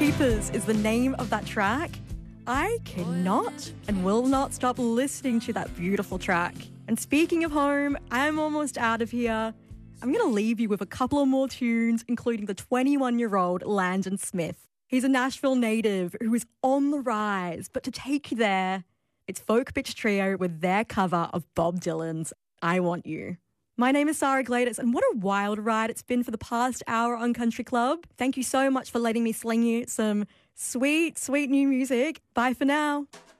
Keepers is the name of that track. I cannot and will not stop listening to that beautiful track. And speaking of home, I'm almost out of here. I'm going to leave you with a couple of more tunes, including the 21-year-old Landon Smith. He's a Nashville native who is on the rise, but to take you there, it's Folk Bitch Trio with their cover of Bob Dylan's I Want You. My name is Sarah Gladys, and what a wild ride it's been for the past hour on Country Club. Thank you so much for letting me sling you some sweet, sweet new music. Bye for now.